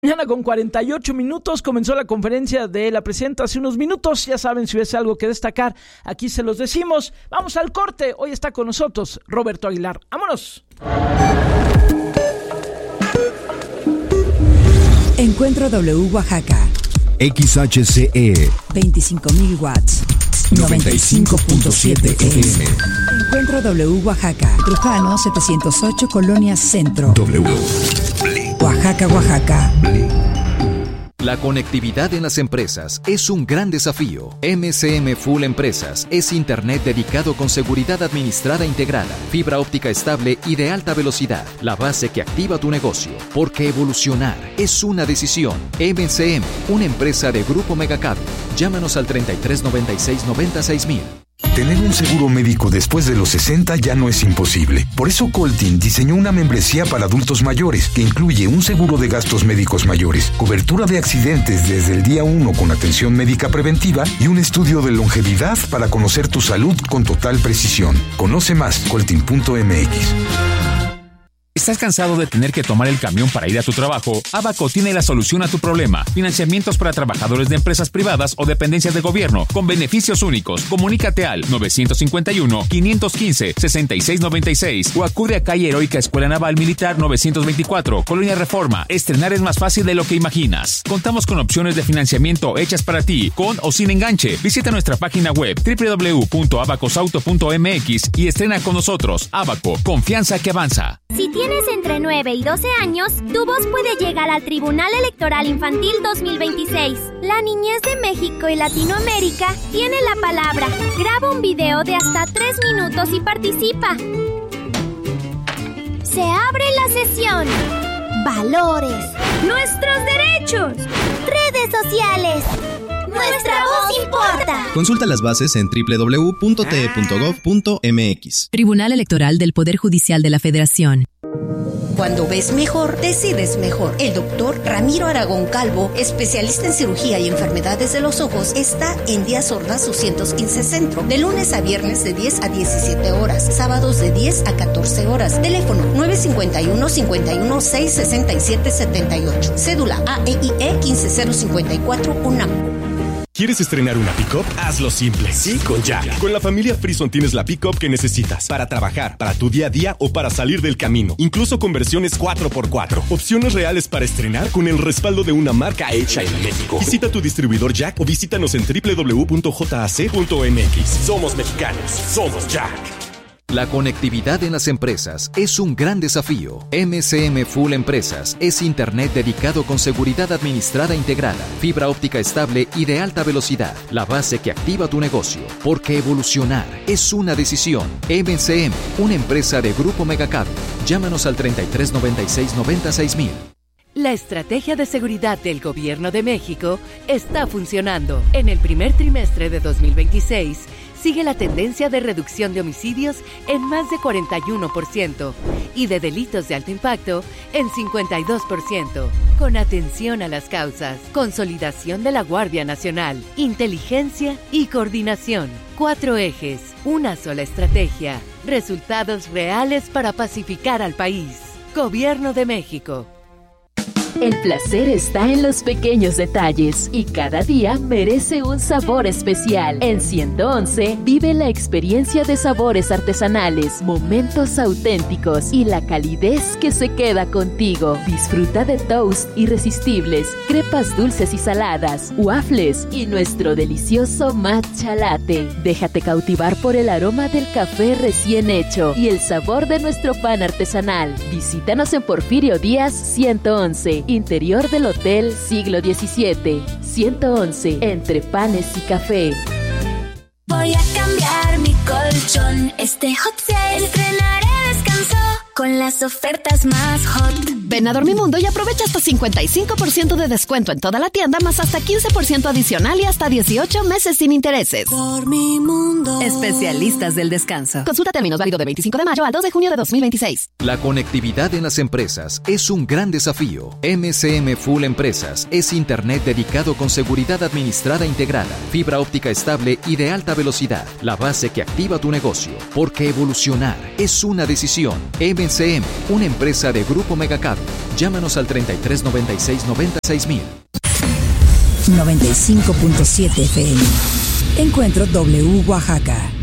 Mañana con 48 minutos comenzó la conferencia de la presidenta hace unos minutos. Ya saben, si hubiese algo que destacar, aquí se los decimos. Vamos al corte. Hoy está con nosotros Roberto Aguilar. ¡Vámonos! Encuentro W Oaxaca. XHCE 25.000 watts. 95.7 FM. Encuentro W Oaxaca. Trujano 708 Colonia Centro. W. Oaxaca, Oaxaca. La conectividad en las empresas es un gran desafío. MCM Full Empresas es internet dedicado con seguridad administrada integrada, fibra óptica estable y de alta velocidad, la base que activa tu negocio. Porque evolucionar es una decisión. MCM, una empresa de Grupo Megacable. Llámanos al 3396 96000. Tener un seguro médico después de los 60 ya no es imposible. Por eso Coltin diseñó una membresía para adultos mayores que incluye un seguro de gastos médicos mayores, cobertura de accidentes desde el día 1 con atención médica preventiva y un estudio de longevidad para conocer tu salud con total precisión. Conoce más, coltin.mx. ¿Estás cansado de tener que tomar el camión para ir a tu trabajo? Abaco tiene la solución a tu problema. Financiamientos para trabajadores de empresas privadas o dependencias de gobierno con beneficios únicos. Comunícate al 951-515-6696 o acude a calle Heroica Escuela Naval Militar 924, Colonia Reforma. Estrenar es más fácil de lo que imaginas. Contamos con opciones de financiamiento hechas para ti, con o sin enganche. Visita nuestra página web www.abacosauto.mx y estrena con nosotros. Abaco, confianza que avanza. Si tienes entre 9 y 12 años, tu voz puede llegar al Tribunal Electoral Infantil 2026. La niñez de México y Latinoamérica tiene la palabra. Graba un video de hasta 3 minutos y participa. Se abre la sesión. Valores. Nuestros derechos. Redes sociales. Nuestra voz importa. Consulta las bases en www.te.gov.mx. Tribunal Electoral del Poder Judicial de la Federación. Cuando ves mejor, decides mejor. El doctor Ramiro Aragón Calvo, especialista en cirugía y enfermedades de los ojos, está en Díaz Ordaz 215 Centro, de lunes a viernes de 10 a 17 horas, sábados de 10 a 14 horas. Teléfono 951-51-667-78. Cédula AEIE 15054 UNAM. ¿Quieres estrenar una pick-up? Hazlo simple. Sí, con Jack. Con la familia Frison tienes la pick-up que necesitas para trabajar, para tu día a día o para salir del camino. Incluso con versiones 4x4. Opciones reales para estrenar con el respaldo de una marca hecha en México. Visita tu distribuidor Jack o visítanos en www.jac.mx. Somos mexicanos. Somos Jack. La conectividad en las empresas es un gran desafío. MCM Full Empresas es internet dedicado con seguridad administrada integrada, fibra óptica estable y de alta velocidad, la base que activa tu negocio. Porque evolucionar es una decisión. MCM, una empresa de Grupo Megacable. Llámanos al 3396 96000. La estrategia de seguridad del Gobierno de México está funcionando. En el primer trimestre de 2026, sigue la tendencia de reducción de homicidios en más de 41% y de delitos de alto impacto en 52%, con atención a las causas, consolidación de la Guardia Nacional, inteligencia y coordinación. 4 ejes, una sola estrategia, resultados reales para pacificar al país. Gobierno de México. El placer está en los pequeños detalles y cada día merece un sabor especial. En 111 vive la experiencia de sabores artesanales, momentos auténticos y la calidez que se queda contigo. Disfruta de toast irresistibles, crepas dulces y saladas, waffles y nuestro delicioso matcha latte. Déjate cautivar por el aroma del café recién hecho y el sabor de nuestro pan artesanal. Visítanos en Porfirio Díaz 111. Interior del Hotel Siglo XVII, 111, entre panes y café. Voy a cambiar mi colchón, este hot sale, estrenaré descanso con las ofertas más hot. Ven a Dormimundo y aprovecha hasta 55% de descuento en toda la tienda, más hasta 15% adicional y hasta 18 meses sin intereses. Dormimundo. Especialistas del descanso. Consulta términos, válido de 25 de mayo al 2 de junio de 2026. La conectividad en las empresas es un gran desafío. MCM Full Empresas es internet dedicado con seguridad administrada integrada, fibra óptica estable y de alta velocidad, la base que activa tu negocio. Porque evolucionar es una decisión. MCM, una empresa de Grupo Megacable. Llámanos al 3396-96000. 95.7 FM. Encuentro W Oaxaca.